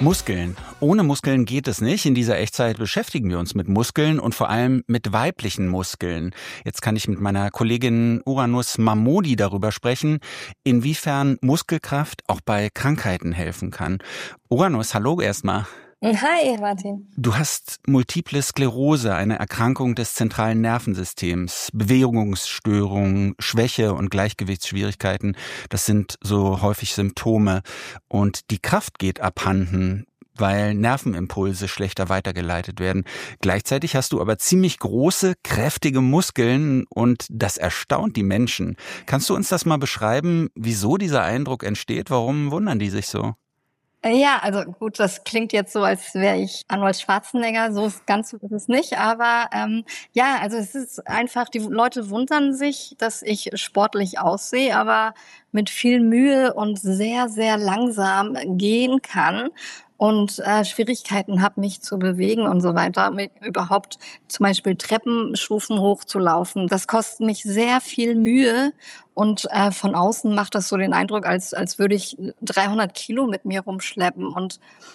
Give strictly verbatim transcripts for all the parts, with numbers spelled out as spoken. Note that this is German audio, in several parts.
Muskeln. Ohne Muskeln geht es nicht. In dieser Echtzeit beschäftigen wir uns mit Muskeln und vor allem mit weiblichen Muskeln. Jetzt kann ich mit meiner Kollegin Uranus Mahmoudi darüber sprechen, inwiefern Muskelkraft auch bei Krankheiten helfen kann. Uranus, hallo erstmal. Hi, Martin. Du hast Multiple Sklerose, eine Erkrankung des zentralen Nervensystems, Bewegungsstörungen, Schwäche und Gleichgewichtsschwierigkeiten. Das sind so häufig Symptome. Und die Kraft geht abhanden, weil Nervenimpulse schlechter weitergeleitet werden. Gleichzeitig hast du aber ziemlich große, kräftige Muskeln und das erstaunt die Menschen. Kannst du uns das mal beschreiben, wieso dieser Eindruck entsteht? Warum wundern die sich so? Ja, also gut, das klingt jetzt so, als wäre ich Arnold Schwarzenegger. So ist ganz so ist es nicht. Aber ähm, ja, also es ist einfach, die Leute wundern sich, dass ich sportlich aussehe, aber mit viel Mühe und sehr, sehr langsam gehen kann und äh, Schwierigkeiten habe, mich zu bewegen und so weiter, mit überhaupt zum Beispiel Treppenstufen hochzulaufen. Das kostet mich sehr viel Mühe und äh, von außen macht das so den Eindruck, als als würde ich dreihundert Kilo mit mir rumschleppen und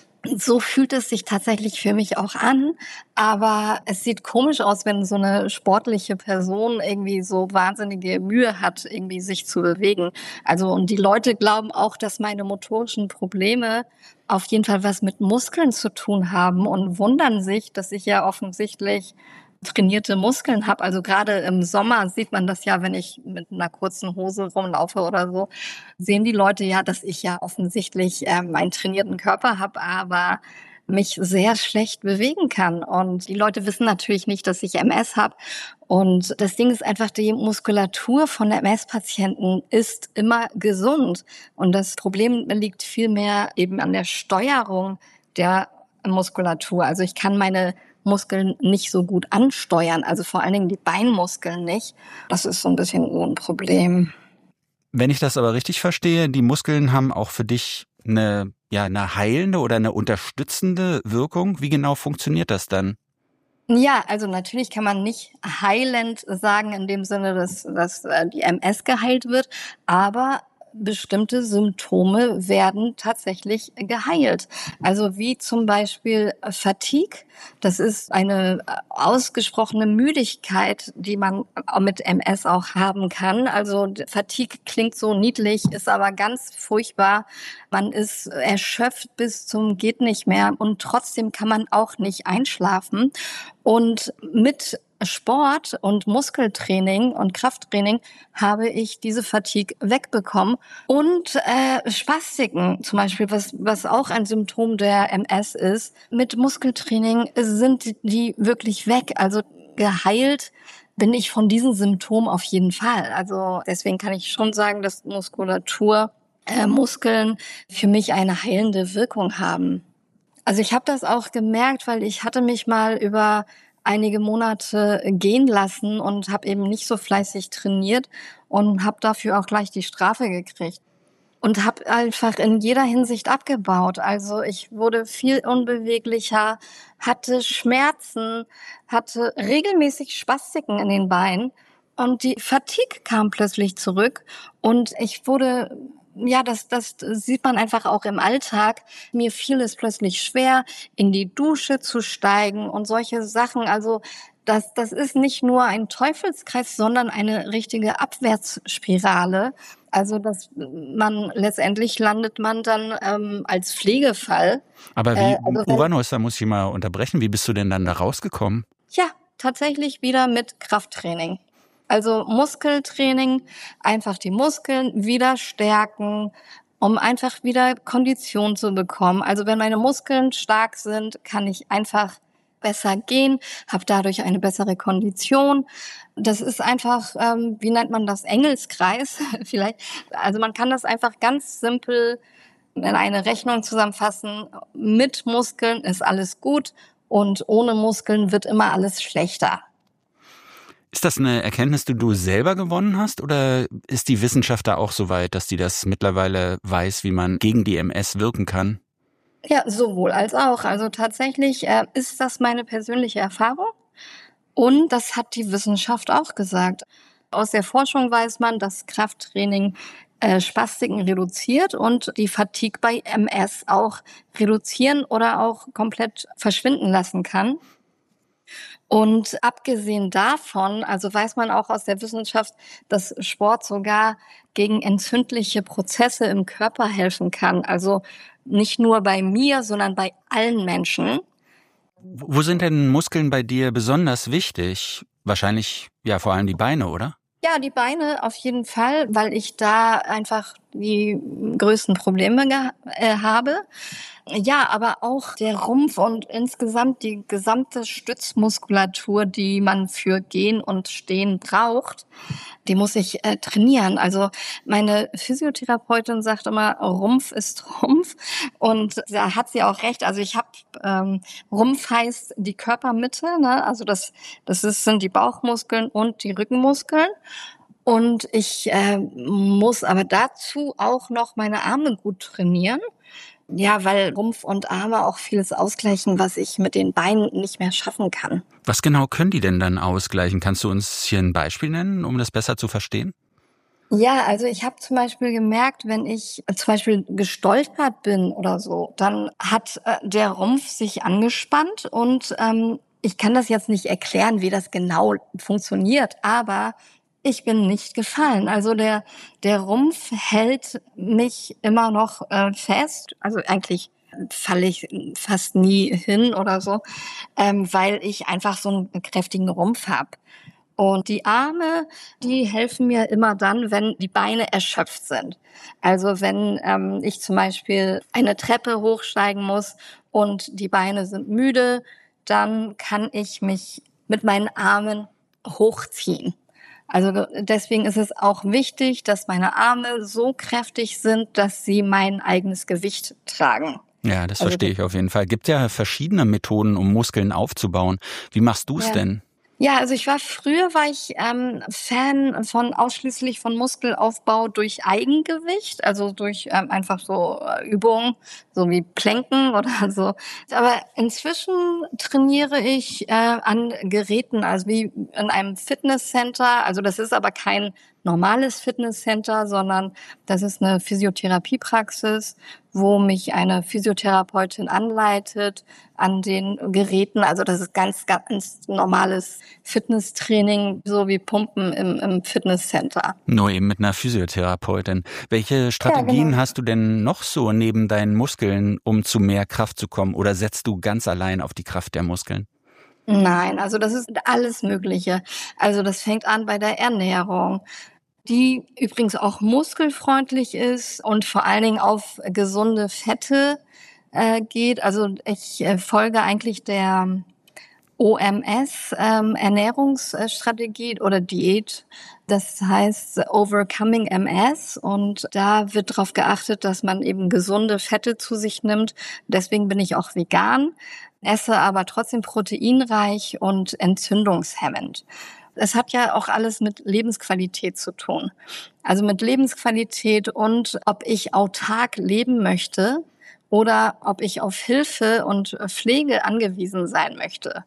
so fühlt es sich tatsächlich für mich auch an, aber es sieht komisch aus, wenn so eine sportliche Person irgendwie so wahnsinnige Mühe hat, irgendwie sich zu bewegen. Also und die Leute glauben auch, dass meine motorischen Probleme auf jeden Fall was mit Muskeln zu tun haben und wundern sich, dass ich ja offensichtlich trainierte Muskeln habe. Also gerade im Sommer sieht man das ja, wenn ich mit einer kurzen Hose rumlaufe oder so, sehen die Leute ja, dass ich ja offensichtlich ähm, einen trainierten Körper habe, aber mich sehr schlecht bewegen kann. Und die Leute wissen natürlich nicht, dass ich M S habe. Und das Ding ist einfach, die Muskulatur von M S-Patienten ist immer gesund. Und das Problem liegt vielmehr eben an der Steuerung der Muskulatur. Also ich kann meine Muskeln nicht so gut ansteuern, also vor allen Dingen die Beinmuskeln nicht. Das ist so ein bisschen ein Problem. Wenn ich das aber richtig verstehe, die Muskeln haben auch für dich eine, ja, eine heilende oder eine unterstützende Wirkung. Wie genau funktioniert das dann? Ja, also natürlich kann man nicht heilend sagen in dem Sinne, dass, dass äh, die M S geheilt wird, aber bestimmte Symptome werden tatsächlich geheilt. Also wie zum Beispiel Fatigue. Das ist eine ausgesprochene Müdigkeit, die man mit M S auch haben kann. Also Fatigue klingt so niedlich, ist aber ganz furchtbar. Man ist erschöpft bis zum geht nicht mehr und trotzdem kann man auch nicht einschlafen. Und mit Sport und Muskeltraining und Krafttraining habe ich diese Fatigue wegbekommen. Und äh, Spastiken zum Beispiel, was, was auch ein Symptom der M S ist, mit Muskeltraining sind die wirklich weg. Also geheilt bin ich von diesen Symptomen auf jeden Fall. Also deswegen kann ich schon sagen, dass Muskulatur, äh, Muskeln für mich eine heilende Wirkung haben. Also ich habe das auch gemerkt, weil ich hatte mich mal über einige Monate gehen lassen und habe eben nicht so fleißig trainiert und habe dafür auch gleich die Strafe gekriegt. Und habe einfach in jeder Hinsicht abgebaut. Also ich wurde viel unbeweglicher, hatte Schmerzen, hatte regelmäßig Spastiken in den Beinen und die Fatigue kam plötzlich zurück und ich wurde, ja, das, das sieht man einfach auch im Alltag. Mir fiel es plötzlich schwer, in die Dusche zu steigen und solche Sachen. Also das, das ist nicht nur ein Teufelskreis, sondern eine richtige Abwärtsspirale. Also dass man letztendlich landet man dann ähm, als Pflegefall. Aber Äh, wie, also wenn, Uranus, da muss ich mal unterbrechen, wie bist du denn dann da rausgekommen? ja, tatsächlich wieder mit Krafttraining. Also Muskeltraining, einfach die Muskeln wieder stärken, um einfach wieder Kondition zu bekommen. Also wenn meine Muskeln stark sind, kann ich einfach besser gehen, habe dadurch eine bessere Kondition. Das ist einfach, ähm, wie nennt man das, Engelskreis vielleicht. Also man kann das einfach ganz simpel in eine Rechnung zusammenfassen. Mit Muskeln ist alles gut und ohne Muskeln wird immer alles schlechter. Ist das eine Erkenntnis, die du selber gewonnen hast, oder ist die Wissenschaft da auch so weit, dass die das mittlerweile weiß, wie man gegen die M S wirken kann? Ja, sowohl als auch. Also tatsächlich äh, ist das meine persönliche Erfahrung und das hat die Wissenschaft auch gesagt. Aus der Forschung weiß man, dass Krafttraining äh, Spastiken reduziert und die Fatigue bei M S auch reduzieren oder auch komplett verschwinden lassen kann. Und abgesehen davon, also weiß man auch aus der Wissenschaft, dass Sport sogar gegen entzündliche Prozesse im Körper helfen kann. Also nicht nur bei mir, sondern bei allen Menschen. Wo sind denn Muskeln bei dir besonders wichtig? Wahrscheinlich ja vor allem die Beine, oder? Ja, die Beine auf jeden Fall, weil ich da einfach die größten Probleme ge- äh, habe. Ja, aber auch der Rumpf und insgesamt die gesamte Stützmuskulatur, die man für Gehen und Stehen braucht, die muss ich äh, trainieren. Also meine Physiotherapeutin sagt immer, Rumpf ist Rumpf und da hat sie auch recht. Also ich habe, ähm, Rumpf heißt die Körpermitte, ne? Also das, das ist, sind die Bauchmuskeln und die Rückenmuskeln. Und ich äh, muss aber dazu auch noch meine Arme gut trainieren. Ja, weil Rumpf und Arme auch vieles ausgleichen, was ich mit den Beinen nicht mehr schaffen kann. Was genau können die denn dann ausgleichen? Kannst du uns hier ein Beispiel nennen, um das besser zu verstehen? Ja, also ich habe zum Beispiel gemerkt, wenn ich zum Beispiel gestolpert bin oder so, dann hat äh, der Rumpf sich angespannt und ähm, ich kann das jetzt nicht erklären, wie das genau funktioniert, aber ich bin nicht gefallen. Also der der Rumpf hält mich immer noch äh, fest. Also eigentlich falle ich fast nie hin oder so, ähm, weil ich einfach so einen kräftigen Rumpf habe. Und die Arme, die helfen mir immer dann, wenn die Beine erschöpft sind. Also wenn ähm, ich zum Beispiel eine Treppe hochsteigen muss und die Beine sind müde, dann kann ich mich mit meinen Armen hochziehen. Also deswegen ist es auch wichtig, dass meine Arme so kräftig sind, dass sie mein eigenes Gewicht tragen. Ja, das Also verstehe ich auf jeden Fall. Gibt ja verschiedene Methoden, um Muskeln aufzubauen. Wie machst du es ja. denn? Ja, also ich war früher war ich ähm, Fan von ausschließlich von Muskelaufbau durch Eigengewicht, also durch ähm, einfach so äh, Übungen, so wie Planken oder so. Aber inzwischen trainiere ich äh, an Geräten, also wie in einem Fitnesscenter. Also das ist aber kein normales Fitnesscenter, sondern das ist eine Physiotherapiepraxis, wo mich eine Physiotherapeutin anleitet an den Geräten. Also das ist ganz, ganz normales Fitnesstraining, so wie Pumpen im, im Fitnesscenter. Nur eben mit einer Physiotherapeutin. Welche Strategien Ja, genau. hast du denn noch so neben deinen Muskeln, um zu mehr Kraft zu kommen? Oder setzt du ganz allein auf die Kraft der Muskeln? Nein, also das ist alles Mögliche. Also das fängt an bei der Ernährung, die übrigens auch muskelfreundlich ist und vor allen Dingen auf gesunde Fette äh, geht. Also ich äh, folge eigentlich der O M S, ähm, Ernährungsstrategie oder Diät. Das heißt Overcoming M S und da wird darauf geachtet, dass man eben gesunde Fette zu sich nimmt. Deswegen bin ich auch vegan, esse aber trotzdem proteinreich und entzündungshemmend. Es hat ja auch alles mit Lebensqualität zu tun. Also mit Lebensqualität und ob ich autark leben möchte oder ob ich auf Hilfe und Pflege angewiesen sein möchte.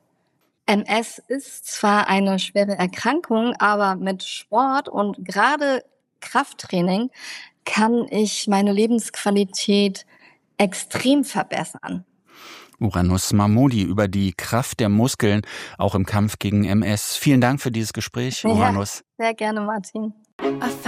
M S ist zwar eine schwere Erkrankung, aber mit Sport und gerade Krafttraining kann ich meine Lebensqualität extrem verbessern. Uranus Mahmoudi über die Kraft der Muskeln, auch im Kampf gegen M S. Vielen Dank für dieses Gespräch, Uranus. Ja, sehr gerne, Martin.